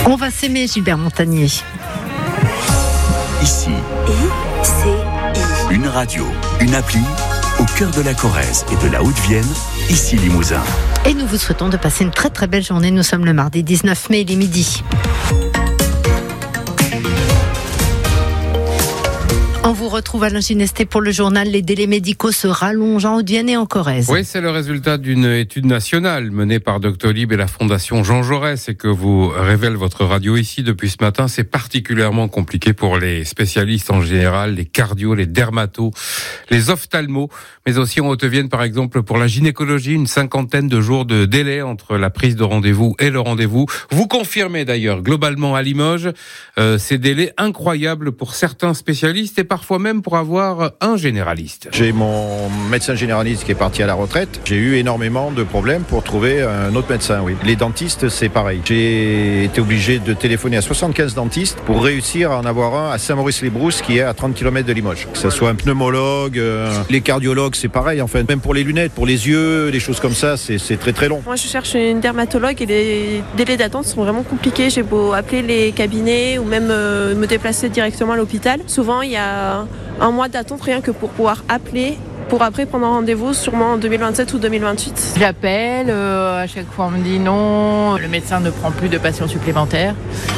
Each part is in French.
On va s'aimer, Gilbert Montagnier. Ici, une radio, une appli, au cœur de la Corrèze et de la Haute-Vienne, ici Limousin. Et nous vous souhaitons de passer une très très belle journée. Nous sommes le mardi 19 mai, il est midi. On vous retrouve à l'Inginesté pour le journal. Les délais médicaux se rallongent en Haute-Vienne et en Corrèze. Oui, c'est le résultat d'une étude nationale menée par Doctolib et la Fondation Jean Jaurès et que vous révèle votre radio ici depuis ce matin. C'est particulièrement compliqué pour les spécialistes en général, les cardio, les dermatos, les ophtalmos, mais aussi en Haute-Vienne par exemple pour la gynécologie, une 50aine de jours de délai entre la prise de rendez-vous et le rendez-vous. Vous confirmez d'ailleurs globalement à Limoges ces délais incroyables pour certains spécialistes et parfois même pour avoir un généraliste. J'ai mon médecin généraliste qui est parti à la retraite. J'ai eu énormément de problèmes pour trouver un autre médecin, oui. Les dentistes, c'est pareil. J'ai été obligé de téléphoner à 75 dentistes pour réussir à en avoir un à Saint-Maurice-les-Brousses qui est à 30 km de Limoges. Que ce soit un pneumologue, les cardiologues, c'est pareil. Enfin, même pour les lunettes, pour les yeux, des choses comme ça, c'est très très long. Moi, je cherche une dermatologue et les délais d'attente sont vraiment compliqués. J'ai beau appeler les cabinets ou même me déplacer directement à l'hôpital. Souvent, il y a un mois d'attente rien que pour pouvoir appeler pour après prendre un rendez-vous sûrement en 2027 ou 2028. J'appelle, à chaque fois on me dit non, le médecin ne prend plus de patients supplémentaires.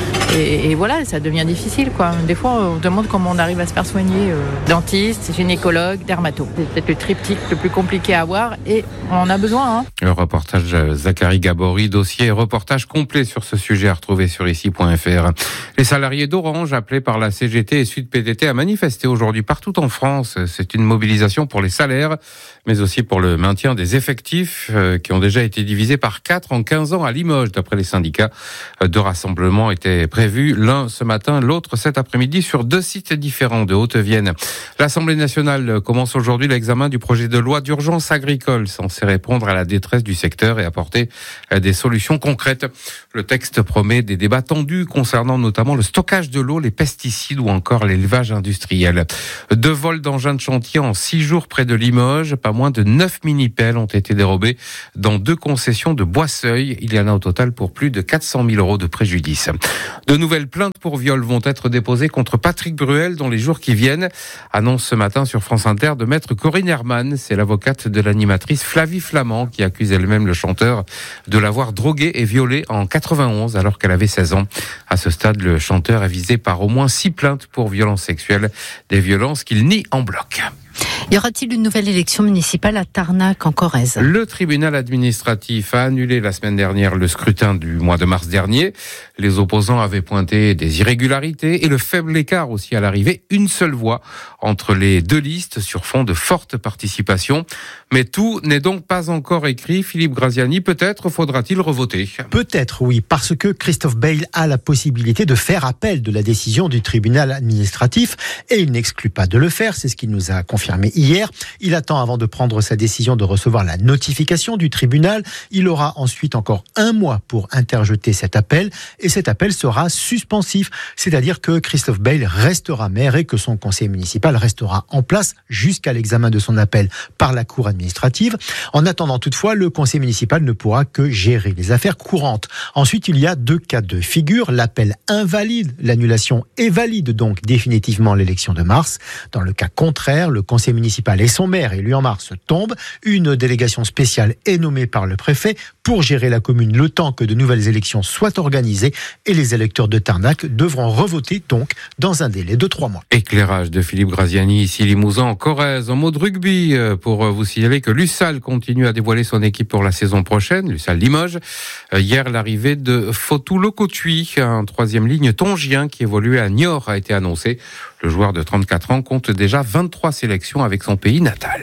Et voilà, ça devient difficile, quoi. Des fois, on se demande comment on arrive à se faire soigner. Dentiste, gynécologue, dermato. C'est peut-être le triptyque le plus compliqué à avoir et on en a besoin. Le reportage Zachary Gabory, dossier et reportage complet sur ce sujet à retrouver sur ici.fr. Les salariés d'Orange, appelés par la CGT et Sud PTT à manifester aujourd'hui partout en France. C'est une mobilisation pour les salaires, mais aussi pour le maintien des effectifs qui ont déjà été divisés par 4 en 15 ans à Limoges, d'après les syndicats. 2 rassemblements étaient prévus, l'un ce matin, l'autre cet après-midi sur 2 sites différents de Haute-Vienne. L'Assemblée nationale commence aujourd'hui l'examen du projet de loi d'urgence agricole censé répondre à la détresse du secteur et apporter des solutions concrètes. Le texte promet des débats tendus concernant notamment le stockage de l'eau, les pesticides ou encore l'élevage industriel. 2 vols d'engins de chantier en 6 jours près de Limoges. Pas moins de 9 mini-pelles ont été dérobées dans 2 concessions de Boisseuil. Il y en a au total pour plus de 400 000 € de préjudice. De nouvelles plaintes pour viol vont être déposées contre Patrick Bruel dans les jours qui viennent. Annonce ce matin sur France Inter de maître Corinne Herman. C'est l'avocate de l'animatrice Flavie Flamand qui accuse elle-même le chanteur de l'avoir drogué et violé en 91 alors qu'elle avait 16 ans. À ce stade, le chanteur est visé par au moins 6 plaintes pour violences sexuelles, des violences qu'il nie en bloc. Y aura-t-il une nouvelle élection municipale à Tarnac en Corrèze ? Le tribunal administratif a annulé la semaine dernière le scrutin du mois de mars dernier. Les opposants avaient pointé des irrégularités et le faible écart aussi à l'arrivée, une seule voix entre les 2 listes sur fond de forte participation. Mais tout n'est donc pas encore écrit. Philippe Graziani, peut-être faudra-t-il revoter ? Peut-être, oui, parce que Christophe Bayle a la possibilité de faire appel de la décision du tribunal administratif et il n'exclut pas de le faire, c'est ce qu'il nous a confirmé hier. Il attend avant de prendre sa décision de recevoir la notification du tribunal. Il aura ensuite encore 1 mois pour interjeter cet appel et cet appel sera suspensif, c'est-à-dire que Christophe Bayle restera maire et que son conseil municipal restera en place jusqu'à l'examen de son appel par la cour administrative. En attendant toutefois, le conseil municipal ne pourra que gérer les affaires courantes. Ensuite, il y a 2 cas de figure. L'appel invalide l'annulation et valide donc définitivement l'élection de mars. Dans le cas contraire, le conseil municipal et son maire élu en mars tombent. Une délégation spéciale est nommée par le préfet pour gérer la commune le temps que de nouvelles élections soient organisées et les électeurs de Tarnac devront revoter donc dans un délai de 3 mois. Éclairage de Philippe Graziani, ici Limousin en Corrèze. En mot de rugby, pour vous signaler que l'USSAL continue à dévoiler son équipe pour la saison prochaine, l'USSAL Limoges. Hier, l'arrivée de Fotou Lokotui, un 3e ligne tongien qui évoluait à Niort, a été annoncé. Le joueur de 34 ans compte déjà 23 sélections avec son pays natal.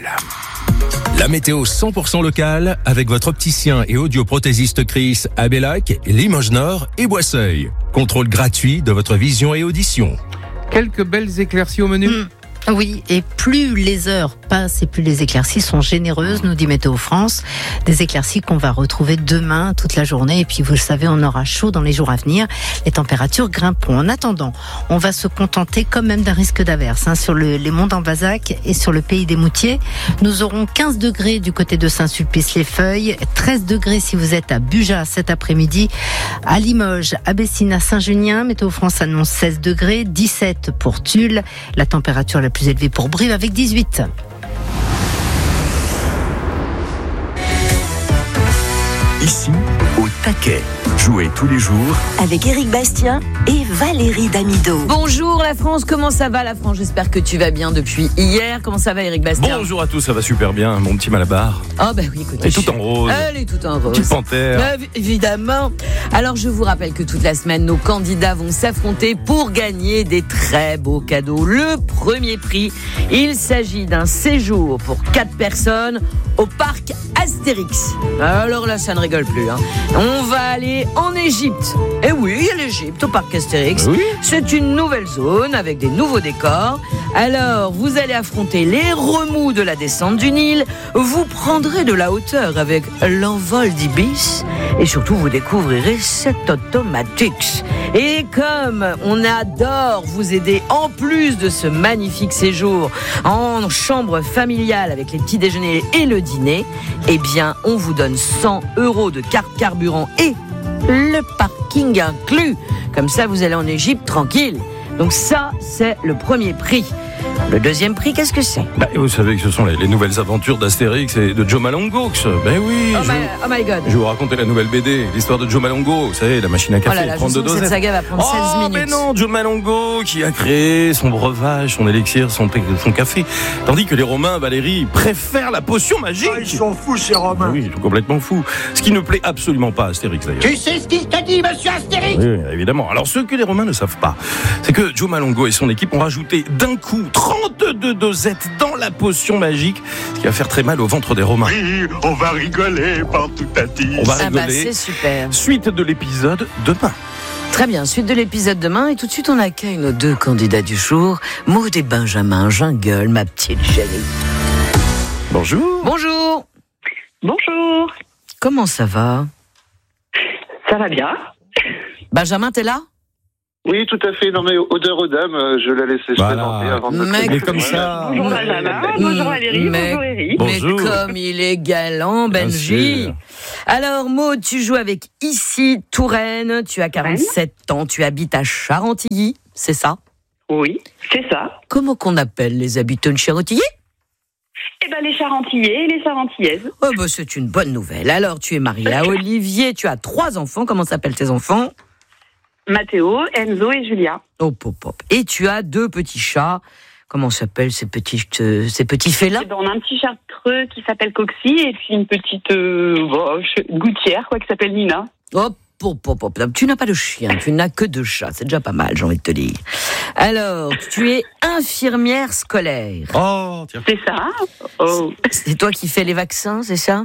La météo 100% locale avec votre opticien et audioprothésiste Chris à Bellac, Limoges Nord et Boisseuil. Contrôle gratuit de votre vision et audition. Quelques belles éclaircies au menu. Oui, et plus les heures passent et plus les éclaircies sont généreuses, nous dit Météo France. Des éclaircies qu'on va retrouver demain toute la journée. Et puis vous le savez, on aura chaud dans les jours à venir. Les températures grimperont. En attendant, on va se contenter quand même d'un risque d'averse sur les monts d'Ambazac et sur le pays des Moutiers. Nous aurons 15 degrés du côté de Saint-Sulpice-les-Feuilles, 13 degrés si vous êtes à Bujas cet après-midi, à Limoges, à Bessines, à Saint-Junien. Météo France annonce 16 degrés, 17 pour Tulle. La température la plus élevée pour Brive avec 18. Ici, au taquet. Jouez tous les jours avec Éric Bastien et Valérie Damido. Bonjour la France, comment ça va la France? J'espère que tu vas bien depuis hier. Comment ça va Éric Bastien? Bonjour à tous, ça va super bien, mon petit Malabar. Oh bah oui, écoute. Elle est tout en rose. Elle est tout en rose. Petite panthère. Évidemment. Alors je vous rappelle que toute la semaine, nos candidats vont s'affronter pour gagner des très beaux cadeaux. Le premier prix, il s'agit d'un séjour pour 4 personnes au parc Astérix. Alors là, ça ne rigole plus. On va aller en Égypte. Et oui, l'Égypte au parc Astérix. Oui. C'est une nouvelle zone avec des nouveaux décors. Alors, vous allez affronter les remous de la descente du Nil. Vous prendrez de la hauteur avec l'envol d'Ibis. Et surtout, vous découvrirez cet Automatix. Et comme on adore vous aider en plus de ce magnifique séjour en chambre familiale avec les petits déjeuners et le dîner, eh bien, on vous donne 100 € de carte carburant et le parking inclus. Comme ça, vous allez en Égypte tranquille. Donc ça, c'est le premier prix. Le deuxième prix, qu'est-ce que c'est? Vous savez que ce sont les nouvelles aventures d'Astérix et de Joe Malongo. Ben oui. Oh my God. Je vais vous raconter la nouvelle BD, l'histoire de Joe Malongo. Vous savez, la machine à café, 32 dosettes. Cette saga va prendre 16 minutes. Mais non, Joe Malongo qui a créé son breuvage, son élixir, son café. Tandis que les Romains, Valérie, préfèrent la potion magique. Ils sont fous, ces Romains. Oui, ils sont complètement fous. Ce qui ne plaît absolument pas à Astérix, d'ailleurs. Tu sais ce qu'il te dit, monsieur Astérix? Oui, évidemment. Alors, ce que les Romains ne savent pas, c'est que Joe Malongo et son équipe ont rajouté d'un coup 32 dosettes dans la potion magique, ce qui va faire très mal au ventre des Romains. Oui, on va rigoler, Pantoutati. On va rigoler. C'est super. Suite de l'épisode demain. Très bien, suite de l'épisode demain. Et tout de suite, on accueille nos 2 candidats du jour, Maud et Benjamin. Jungle, ma petite chérie. Bonjour. Bonjour. Bonjour. Comment ça va? Ça va bien. Benjamin, t'es là? Oui, tout à fait. Non, mais odeur aux dames, je la laisse présenter avant de me Mais comme ça. Bonjour Benjamin, bonjour Valérie, bonjour Eric. Mais comme il est galant, Benji. Alors, Maud, tu joues avec Ici, Touraine. Tu as 47 ans. Tu habites à Charentilly, c'est ça? Oui, c'est ça. Comment qu'on appelle les habitants de Charentilly? Eh ben, les Charentillais et les Charentillaises. Oh, bah, c'est une bonne nouvelle. Alors, tu es mariée à Olivier. Tu as 3 enfants. Comment s'appellent tes enfants? Mathéo, Enzo et Julia. Oh, pop, pop. Et tu as 2 petits chats. Comment s'appellent ces petits félins? On a un petit chartreux qui s'appelle Coxy et puis une petite gouttière qui s'appelle Nina. Oh, pop. Tu n'as pas de chien, tu n'as que 2 chats. C'est déjà pas mal, j'ai envie de te dire. Alors, tu es infirmière scolaire. Oh, tiens. C'est ça. Oh. C'est toi qui fais les vaccins, c'est ça?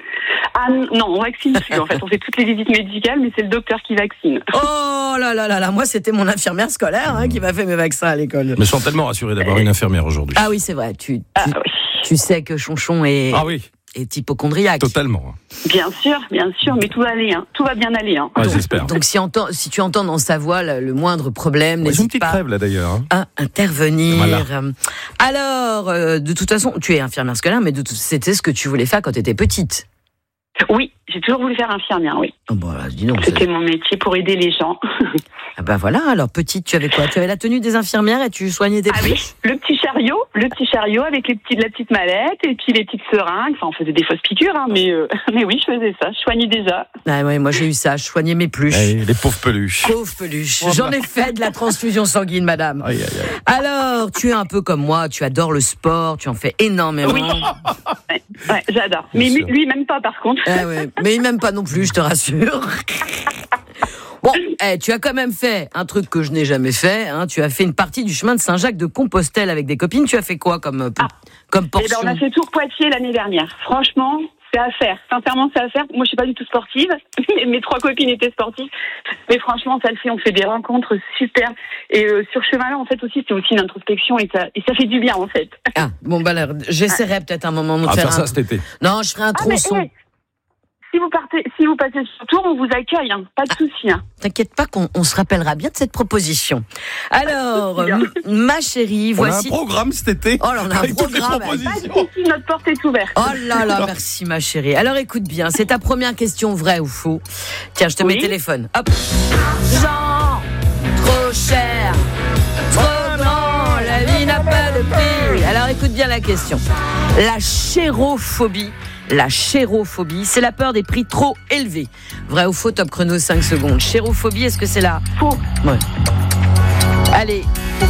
Ah non, on vaccine plus. En fait, on fait toutes les visites médicales, mais c'est le docteur qui vaccine. Oh là, moi c'était mon infirmière scolaire qui m'a fait mes vaccins à l'école. Mais je suis tellement rassuré d'avoir une infirmière aujourd'hui. Ah oui, c'est vrai. Tu sais que Chonchon est hypocondriaque. Totalement. Bien sûr, mais tout va aller. Tout va bien aller. Ouais, j'espère. Donc si tu entends dans sa voix le moindre problème, n'hésite pas. J'ai une petite crève là d'ailleurs. À intervenir. Voilà. Alors, de toute façon, tu es infirmière scolaire, mais c'était ce que tu voulais faire quand tu étais petite. Oui, j'ai toujours voulu faire infirmière, oui. Oh bah, dis donc, c'était mon métier pour aider les gens. Ah bah voilà, alors petite, tu avais quoi? Tu avais la tenue des infirmières et tu soignais des pouches? Oui, le petit chariot avec la petite mallette et puis les petites seringues. Enfin, on faisait des fausses piqûres, mais oui, je faisais ça. Je soignais déjà. Ah ouais, moi j'ai eu ça, je soignais mes peluches. Les pauvres peluches. J'en ai fait de la transfusion sanguine, madame. Aïe. Alors, tu es un peu comme moi, tu adores le sport, tu en fais énormément. Oui, ouais, j'adore. Mais lui, même pas, par contre. Ah ouais, mais il m'aime pas non plus, je te rassure. Bon, tu as quand même fait un truc que je n'ai jamais fait. Tu as fait une partie du chemin de Saint-Jacques de Compostelle avec des copines. Tu as fait quoi comme portion? On a fait Tours-Poitiers l'année dernière. Franchement, c'est à faire. Sincèrement, c'est à faire. Moi, je suis pas du tout sportive. Mes 3 copines étaient sportives. Mais franchement, ça le fait. On fait des rencontres super. Et sur ce chemin-là, en fait, aussi, c'est aussi une introspection et ça fait du bien, en fait. Ah, bon, bah alors, j'essaierai peut-être un moment de faire ça cet été. Non, je ferai un tronçon. Si vous passez sur tour, on vous accueille, hein. Pas de souci. Hein. T'inquiète pas qu'on se rappellera bien de cette proposition. Alors, ma chérie, voici... On a un programme cet été. Oh là, on a un programme. Pas de souci, notre porte est ouverte. Oh là là, merci ma chérie. Alors écoute bien, c'est ta première question, vrai ou faux? Tiens, je te mets le téléphone. Hop. Jean, trop cher, trop grand, la vie n'a pas de prix. Alors écoute bien la question. La chérophobie, c'est la peur des prix trop élevés. Vrai ou faux, top chrono 5 secondes. Chérophobie, est-ce que c'est là? Faux. Ouais. Allez,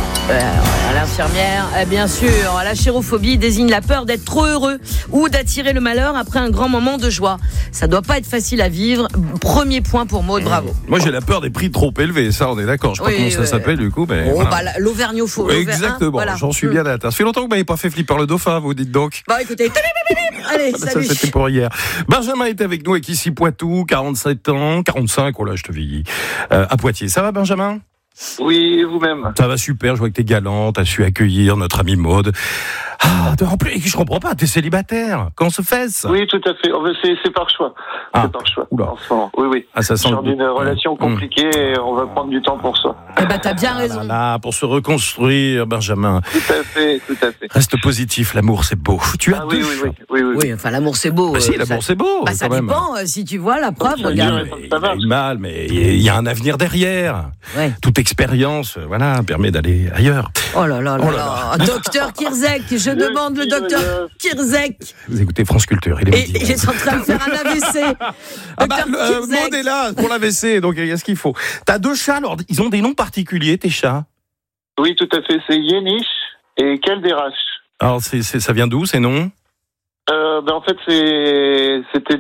à l'infirmière, bien sûr, la chérophobie désigne la peur d'être trop heureux ou d'attirer le malheur après un grand moment de joie. Ça doit pas être facile à vivre. Premier point pour Maud, bravo. Moi, j'ai la peur des prix trop élevés, ça, on est d'accord. Je sais pas comment ça s'appelle du coup, mais. Oh, voilà. L'auvergnophobe. Exactement, voilà. J'en suis bien atteint. Ça fait longtemps que vous m'avez pas fait flipper le dauphin, vous dites donc. Bah écoutez, allez, salut. Ça, c'était pour hier. Benjamin est avec nous, avec ici Poitou, 47 ans, 45, oh là, je te vieillis. À Poitiers. Ça va, Benjamin? Oui, vous-même. Ça va super, je vois que t'es galant, t'as su accueillir notre amie Maud. Ah, en plus, je comprends pas, t'es célibataire. Comment se fait ça? Oui, tout à fait. C'est par choix. C'est par choix. Oula. En ce moment. Oui. Ah, ça sent genre d'une relation compliquée et on va prendre du temps pour soi. Eh ben, t'as bien raison. Là, pour se reconstruire, Benjamin. Tout à fait. Reste positif, l'amour c'est beau. Tu as deux choix. Oui, enfin, l'amour c'est beau. Bah, si, l'amour c'est beau. Bah, ça dépend, si tu vois la preuve, regarde. Il y a eu mal, mais il y a un avenir derrière. Ouais. Toute expérience, permet d'aller ailleurs. Oh là là. Docteur Kirzek, je demande le docteur Kirzek. Vous écoutez France Culture, il est en train de faire un AVC. Maud est là pour l'AVC, donc il y a ce qu'il faut. T'as 2 chats, alors ils ont des noms particuliers, tes chats? Oui, tout à fait. C'est Yéniche et Kelderash. Alors, ça vient d'où, ces noms? En fait, c'était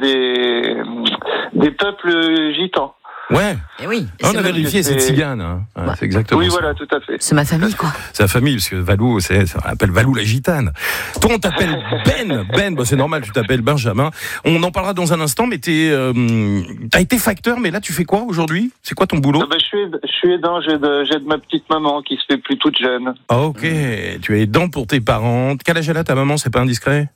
des peuples gitans. Ouais. Et oui. On a vérifié, c'est tzigane. Hein. Ouais, c'est exactement ça. Oui, voilà, tout à fait. C'est ma famille, quoi. C'est la famille, parce que Valou, on appelle Valou la gitane. Toi, on t'appelle Ben, c'est normal, tu t'appelles Benjamin. On en parlera dans un instant, mais t'as été facteur, mais là, tu fais quoi aujourd'hui? C'est quoi ton boulot? Je suis aidant, j'aide ma petite maman qui se fait plus toute jeune. Ah, ok. Tu es aidant pour tes parents. Quel âge elle a ta maman, c'est pas indiscret?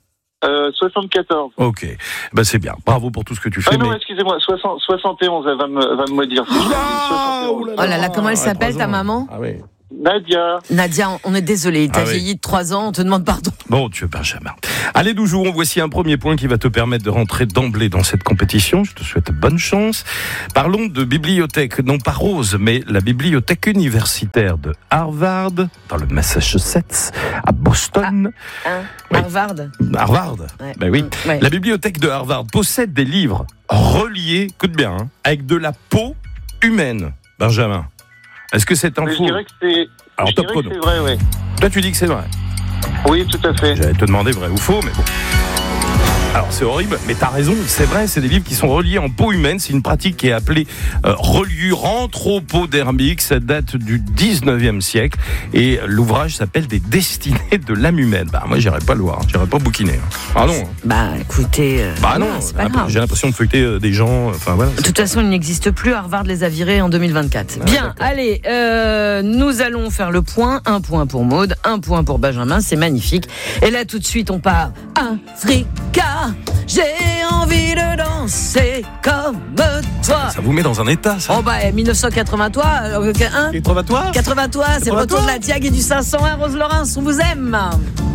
74. Ok, c'est bien. Bravo pour tout ce que tu fais. Ah non, excusez-moi, 71, elle va me dire. Oh là là, comment elle s'appelle ta maman? Ah oui. Nadia, on est désolé, t'as vieilli de 3 ans, on te demande pardon. Bon, tu es Benjamin. Allez, nous jouons. Voici un premier point qui va te permettre de rentrer d'emblée dans cette compétition. Je te souhaite bonne chance. Parlons de bibliothèque, non pas Rose, mais la bibliothèque universitaire de Harvard, dans le Massachusetts, à Boston. Oui. Harvard. Ouais. Ben oui. Ouais. La bibliothèque de Harvard possède des livres reliés, écoute bien, avec de la peau humaine. Benjamin. Est-ce que c'est info? Je dirais que c'est. Alors, top chrono. C'est vrai, oui. Toi, tu dis que c'est vrai? Oui, tout à fait. J'allais te demander vrai ou faux, mais bon. Alors, c'est horrible, mais t'as raison, c'est vrai, c'est des livres qui sont reliés en peau humaine. C'est une pratique qui est appelée reliure anthropodermique. Ça date du 19e siècle. Et l'ouvrage s'appelle Des destinées de l'âme humaine. Bah, moi, j'irais pas le voir, j'irais pas bouquiner. Ah non. Bah, écoutez. Non, c'est pas grave. J'ai l'impression de feuilleter des gens. Enfin, voilà. De toute façon, il n'existe plus. Harvard les a virés en 2024. Bien, allez, nous allons faire le point. 1 point pour Maud, 1 point pour Benjamin. C'est magnifique. Et là, tout de suite, on part. Africa. J'ai envie de danser comme toi. Ça vous met dans un état, ça. Oh 1983, 83, c'est le retour de la Diag et du 501, Rose Laurence, on vous aime.